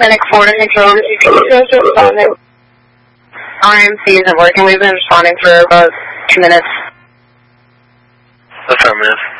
Clinic 4 to control. RMC isn't working. We've been responding for about 2 minutes. Affirmative.